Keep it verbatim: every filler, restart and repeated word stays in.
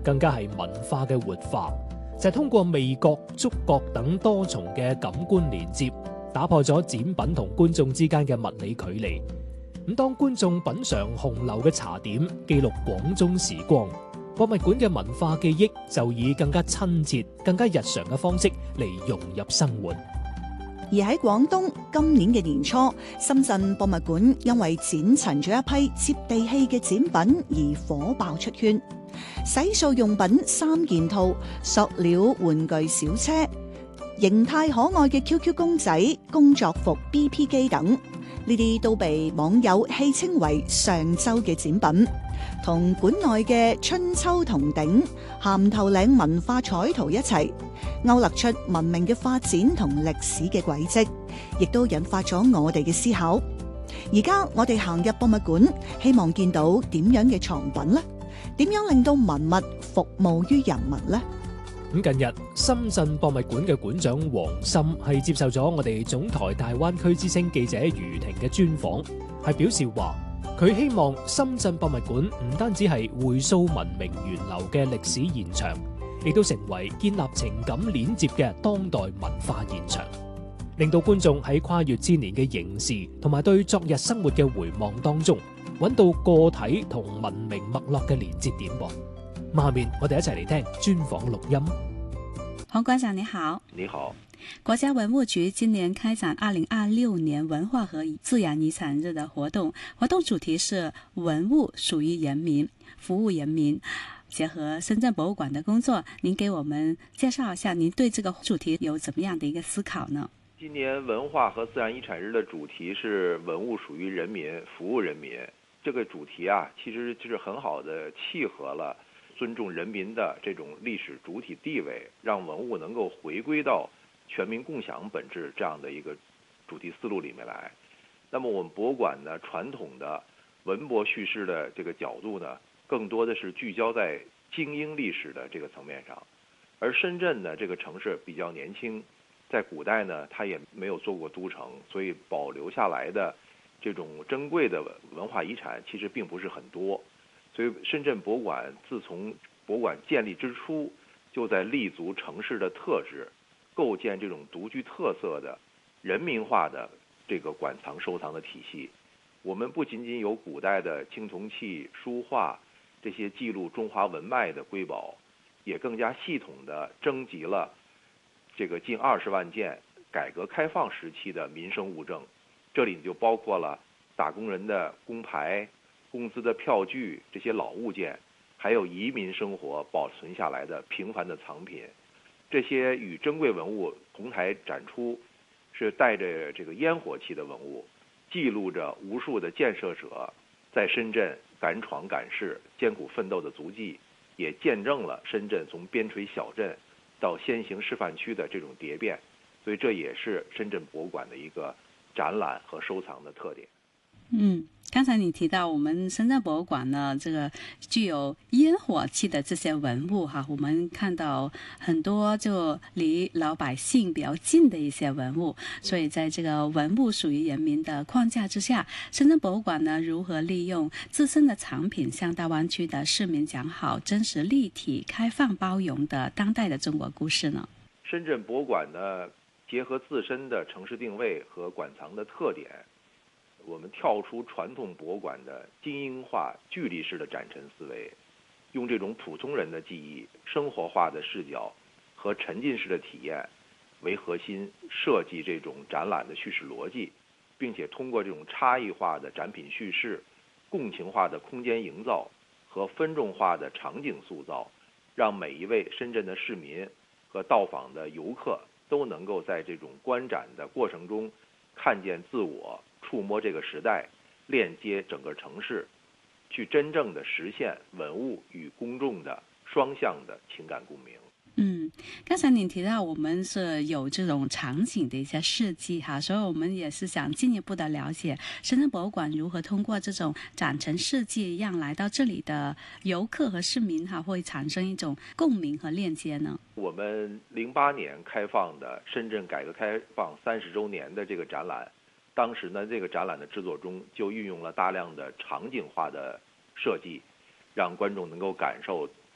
更加係文化嘅活化，就係通過味覺、觸覺等多重嘅感官連接，打破咗展品同觀眾之間嘅物理距離。咁當觀眾品嘗紅樓嘅茶點，記錄廣中時光，博物館嘅文化記憶就以更加親切、更加日常嘅方式嚟融入生活。 而喺廣東，今年嘅年初，深圳博物館因為展陳咗一批接地氣嘅展品而火爆出圈。洗漱用品三件套、塑料玩具小車、形態可愛嘅 Q Q 公仔、工作服 B P 機等，呢啲都被網友戲稱為上周嘅展品，同館內嘅春秋銅鼎、鹹頭嶺文化彩圖一齊勾勒出文明嘅發展同歷史嘅軌跡，亦都引發咗我哋嘅思考。而家我哋行入博物館，希望見到點樣嘅藏品呢？點樣令到文物服務於人民呢？ 咁近日，深圳博物館嘅館長黃森係接受咗我哋總台大灣區之聲記者余婷嘅專訪，係表示話佢希望深圳博物館唔單止係回溯文明源流嘅歷史現場，亦都成為建立情感鏈接嘅當代文化現場，令到觀眾喺跨越千年嘅凝視同埋對昨日生活嘅回望當中，揾到個體同文明脈絡嘅連接點噃。下面我哋一齊嚟聽專訪錄音。 黃館長你好。 你好。 國家文物局今年開展二零二六年文化和自然遺產日的活動，活動主題是文物屬於人民，服務人民。結合深圳博物館的工作，您給我們介紹一下您對這個主題有怎麼樣的一個思考呢？ 今年文化和自然遺產日的主題是文物屬於人民，服務人民。這個主題啊，其實就是很好的契合了尊重人民的這種歷史主體地位，讓文物能夠回歸到全民共享本質這樣的一個主題思路裏面來。那麼我們博物館呢，傳統的文博敘事的這個角度呢，更多的是聚焦在精英歷史的這個層面上。而深圳呢，這個城市比較年輕，在古代呢，它也沒有做過都城，所以保留下來的這種珍貴的文化遺產其實並不是很多。所以深圳博物館自從博物館建立之初，就在立足城市的特質，構建這種獨具特色的人民化的這個館藏收藏的體系。我們不僅僅有古代的青銅器、書畫這些記錄中華文脈的瑰寶，也更加系統地徵集了這個近二十萬件改革開放時期的民生物證。這裡就包括了打工人的工牌、工資的票據，這些老物件，還有移民生活保存下來的平凡的藏品。這些與珍貴文物同台展出，是帶着這個煙火氣的文物，記錄着無數的建設者在深圳敢闖敢試、艱苦奮鬥的足跡，也見證了深圳從邊陲小鎮到先行示範區的這種蝶變。所以這也是深圳博物館的一個展覽和收藏的特點。 嗯，剛才你提到我們深圳博物館呢，這個具有煙火氣的這些文物哈，我們看到很多就離老百姓比較近的一些文物，所以在這個文物屬於人民的框架之下，深圳博物館呢如何利用自身的藏品向大灣區的市民講好真實立體、開放包容的當代的中國故事呢？ 深圳博物館呢，結合自身的城市定位和館藏的特點，我們跳出傳統博物館的精英化、距離式的展陳思維，用這種普通人的記憶、生活化的視角和沉浸式的體驗為核心，設計這種展覽的敘事邏輯，並且通過這種差異化的展品敘事、共情化的空間營造和分眾化的場景塑造，讓每一位深圳的市民和到訪的遊客都能夠在這種觀展的過程中看見自我，觸摸這個時代，鏈接整個城市，去真正的實現文物與公眾的雙向的情感共鳴。 嗯，剛才您提到我們是有這種場景的一些設計哈，所以我們也是想進一步的了解深圳博物館如何通過這種展陳設計，讓來到這裡的遊客和市民哈會產生一種共鳴和鏈接呢？ 我們零八年開放的深圳改革開放三十周年的這個展覽，當時呢，這個展覽的製作中就運用了大量的場景化的設計，讓觀眾能夠感受